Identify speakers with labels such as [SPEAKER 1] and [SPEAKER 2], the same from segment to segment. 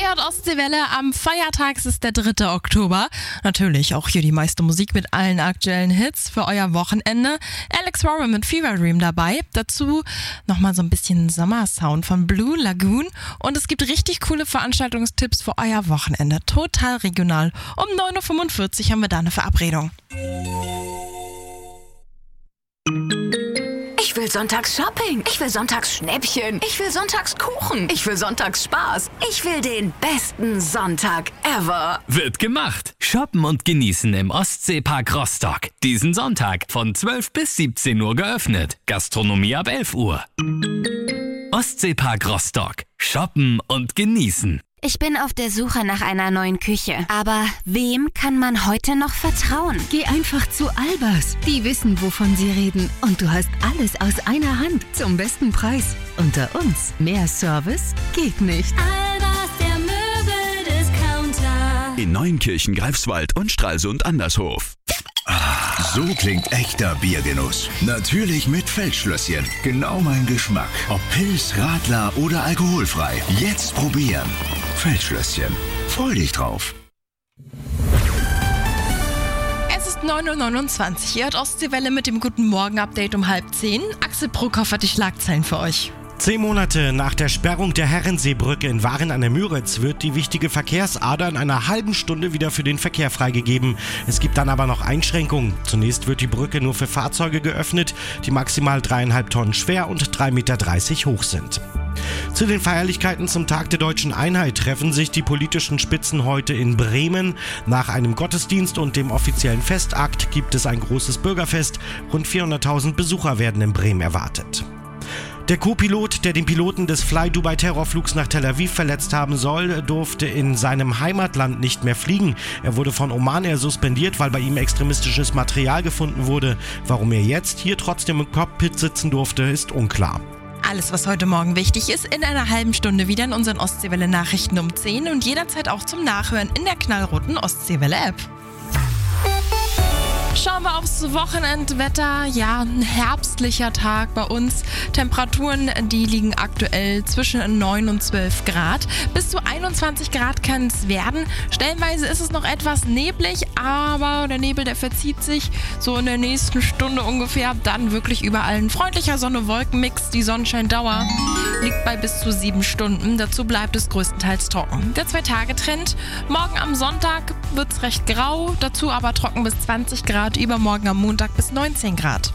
[SPEAKER 1] Ihr hört Ostseewelle, am Feiertag ist der 3. Oktober. Natürlich auch hier die meiste Musik mit allen aktuellen Hits für euer Wochenende. Alex Warren mit Fever Dream dabei. Dazu nochmal so ein bisschen Sommersound von Blue Lagoon. Und es gibt richtig coole Veranstaltungstipps für euer Wochenende. Total regional. Um 9.45 Uhr haben wir da eine Verabredung.
[SPEAKER 2] Ich will sonntags Shopping. Ich will sonntags Schnäppchen. Ich will sonntags Kuchen. Ich will sonntags Spaß. Ich will den besten Sonntag ever.
[SPEAKER 3] Wird gemacht. Shoppen und genießen im Ostseepark Rostock. Diesen Sonntag von 12 bis 17 Uhr geöffnet. Gastronomie ab 11 Uhr. Ostseepark Rostock. Shoppen und genießen.
[SPEAKER 4] Ich bin auf der Suche nach einer neuen Küche. Aber wem kann man heute noch vertrauen?
[SPEAKER 5] Geh einfach zu Albers. Die wissen, wovon sie reden. Und du hast alles aus einer Hand zum besten Preis. Unter uns, mehr Service geht nicht.
[SPEAKER 6] Albers, der Möbeldiscounter.
[SPEAKER 7] In Neunkirchen, Greifswald und Stralsund Andershof.
[SPEAKER 8] So klingt echter Biergenuss. Natürlich mit Feldschlösschen. Genau mein Geschmack. Ob Pils, Radler oder alkoholfrei. Jetzt probieren. Feldschlösschen. Freu dich drauf.
[SPEAKER 1] Es ist 9.29 Uhr. Ihr hört Ostseewelle mit dem Guten Morgen-Update um 9:30. Axel Brockhoff hat die Schlagzeilen für euch.
[SPEAKER 9] 10 Monate nach der Sperrung der Herrenseebrücke in Waren an der Müritz wird die wichtige Verkehrsader in einer halben Stunde wieder für den Verkehr freigegeben. Es gibt dann aber noch Einschränkungen. Zunächst wird die Brücke nur für Fahrzeuge geöffnet, die maximal 3,5 Tonnen schwer und 3,30 Meter hoch sind. Zu den Feierlichkeiten zum Tag der Deutschen Einheit treffen sich die politischen Spitzen heute in Bremen. Nach einem Gottesdienst und dem offiziellen Festakt gibt es ein großes Bürgerfest. Rund 400.000 Besucher werden in Bremen erwartet. Der Co-Pilot, der den Piloten des Fly-Dubai-Terrorflugs nach Tel Aviv verletzt haben soll, durfte in seinem Heimatland nicht mehr fliegen. Er wurde von Oman Air suspendiert, weil bei ihm extremistisches Material gefunden wurde. Warum er jetzt hier trotzdem im Cockpit sitzen durfte, ist unklar.
[SPEAKER 1] Alles, was heute Morgen wichtig ist, in einer halben Stunde wieder in unseren Ostseewelle-Nachrichten um 10 und jederzeit auch zum Nachhören in der knallroten Ostseewelle-App. Schauen wir aufs Wochenendwetter. Ja, ein herbstlicher Tag bei uns. Temperaturen, die liegen aktuell zwischen 9 und 12 Grad. Bis zu 21 Grad kann es werden. Stellenweise ist es noch etwas neblig, aber der Nebel, der verzieht sich so in der nächsten Stunde ungefähr. Dann wirklich überall ein freundlicher Sonne-Wolken-Mix. Die Sonnenscheindauer liegt bei bis zu 7 Stunden. Dazu bleibt es größtenteils trocken. Der 2-Tage-Trend. Morgen am Sonntag wird es recht grau, dazu aber trocken bis 20 Grad. Übermorgen am Montag bis 19 Grad.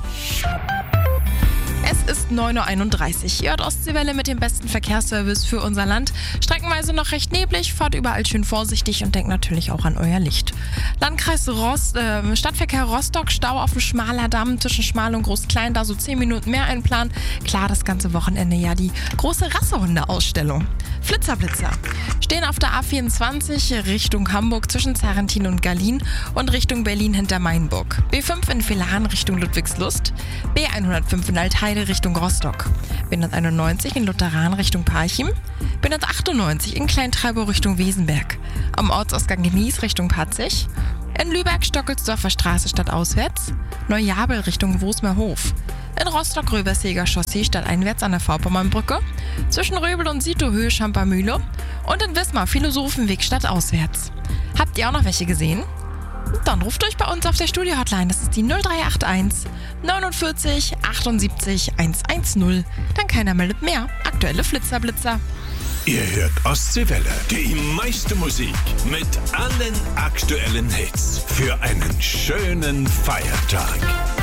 [SPEAKER 1] Es ist 9.31 Uhr. Ihr hört Ostseewelle mit dem besten Verkehrsservice für unser Land. Streckenweise noch recht neblig, fahrt überall schön vorsichtig und denkt natürlich auch an euer Licht. Landkreis Stadtverkehr Rostock, Stau auf dem Schmaler Damm zwischen Schmal und Groß-Klein, da so 10 Minuten mehr einplanen. Klar, das ganze Wochenende ja die große Rassehunde-Ausstellung. Flitzer stehen auf der A24 Richtung Hamburg zwischen Zerrentin und Gallien und Richtung Berlin hinter Mainburg. B5 in Villaren Richtung Ludwigslust, B105 in Altheide Richtung Rostock, B191 in Lutheran Richtung Parchim, B198 in Kleintreibow Richtung Wesenberg, am Ortsausgang Genieß Richtung Patzig, in Lübeck Stockelsdorfer Straße stadtauswärts, Neujabel Richtung Wosmerhof, in Rostock-Röberseger Chaussee stadteinwärts an der Vorpommernbrücke, zwischen Röbel und Sitohöhe Schampermühle und in Wismar Philosophenweg stadtauswärts. Habt ihr auch noch welche gesehen? Dann ruft euch bei uns auf der Studio-Hotline, das ist die 0381 49 78 110. Dann keiner meldet mehr. Aktuelle Flitzerblitzer.
[SPEAKER 8] Ihr hört Ostseewelle. Die meiste Musik mit allen aktuellen Hits. Für einen schönen Feiertag.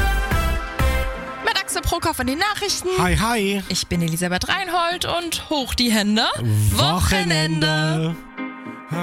[SPEAKER 1] Mit Axel Brockhoff in den Nachrichten.
[SPEAKER 9] Hi, hi.
[SPEAKER 1] Ich bin Elisabeth Reinhold und hoch die Hände.
[SPEAKER 9] Wochenende.